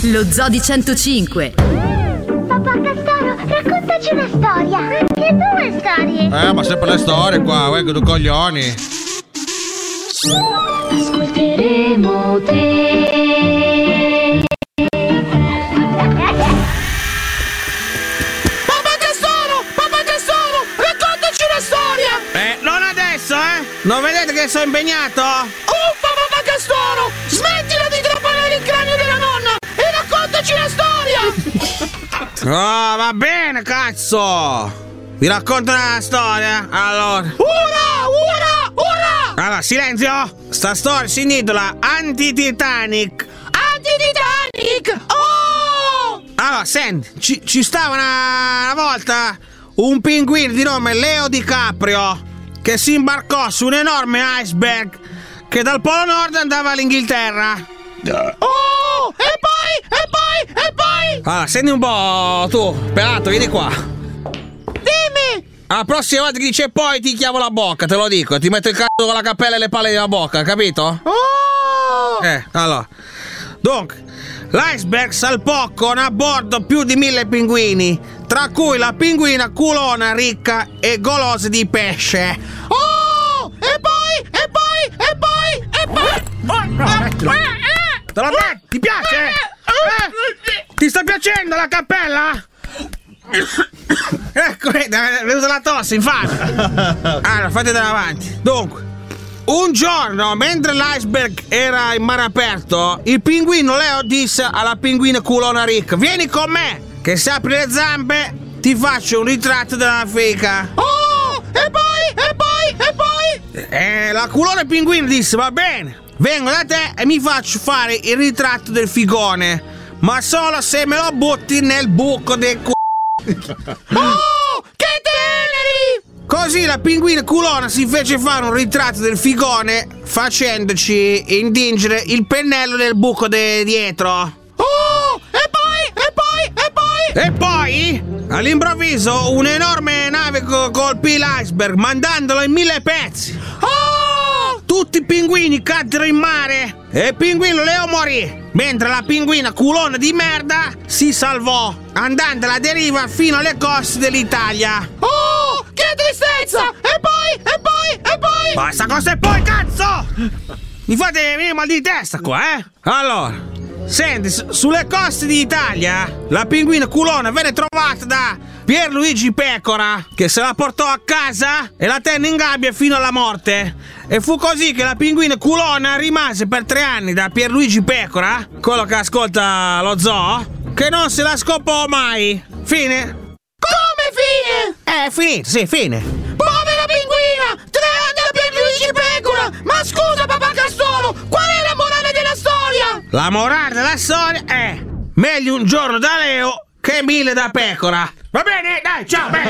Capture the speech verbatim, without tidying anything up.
Lo Zoo di centocinque. Papà Castoro, raccontaci una storia. Che due storie? Eh, ma sempre le storie qua, uè, che due coglioni. Ascolteremo te. Papà Castoro, papà Castoro, raccontaci una storia. Eh, non adesso, eh? Non vedete che sono impegnato? Uffa, papà Castoro, smettila di trapanare il cranio della nonna e raccontaci una storia. Oh, va bene, cazzo! Vi racconto una storia? Allora. Ura, ura, ura! Allora, silenzio! Sta storia si intitola Anti-Titanic. Anti-Titanic! Oh! Allora, senti, ci, ci stava una, una volta un pinguino di nome Leo DiCaprio che si imbarcò su un enorme iceberg che dal Polo Nord andava all'Inghilterra. Oh! E poi, e poi, e poi! Allora, senti un po' tu, pelato, vieni qua. Dimmi! La prossima volta che dice poi ti chiavo la bocca, te lo dico. Ti metto il cazzo con la cappella e le palle della bocca, capito? Oh! Eh, allora. Dunque, l'iceberg salpò con a bordo più di mille pinguini, tra cui la pinguina culona ricca e golosa di pesce. Oh! E poi, e poi, e poi, e poi! Oh, no, mettilo. Te la metti? Ti piace? Eh? Ti sta piacendo la cappella? Ecco, è venuta la tosse, infatti. Allora, fate davanti. Dunque, un giorno, mentre l'iceberg era in mare aperto, il pinguino Leo disse alla pinguina culona ricca: vieni con me, che se apri le zampe ti faccio un ritratto della fica. Oh! E poi, e poi, e poi! E la culona pinguina disse: va bene, vengo da te e mi faccio fare il ritratto del figone, ma solo se me lo butti nel buco del c***o. Oh! Che teneri! Così la pinguina culona si fece fare un ritratto del figone facendoci intingere il pennello nel buco de dietro. Oh! E poi, e poi, e poi! E poi, all'improvviso, un'enorme nave co- colpì l'iceberg mandandolo in mille pezzi. Oh! Tutti i pinguini caddero in mare e il pinguino Leo morì, mentre la pinguina culona di merda si salvò andando alla deriva fino alle coste dell'Italia. Oh! Che tristezza! E poi, e poi, e poi! Basta cosa e poi, cazzo! Mi fate venire mal di testa qua, eh? Allora, senti, su- sulle coste d'Italia la pinguina culona venne trovata da Pierluigi Pecora, che se la portò a casa e la tenne in gabbia fino alla morte. E fu così che la pinguina culona rimase per tre anni da Pierluigi Pecora, quello che ascolta lo zoo, che non se la scopò mai. Fine. Come fine? Eh, finito, sì, fine. Povera pinguina! Tre anni da Pierluigi Pecora! Ma scusa, papà Castoro, qual è la morale della storia? La morale della storia è: meglio un giorno da Leo che mille da Pecora. Va bene? Dai, ciao, bello!